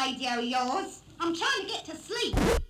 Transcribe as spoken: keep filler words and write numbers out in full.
radio of yours. I'm trying to get to sleep.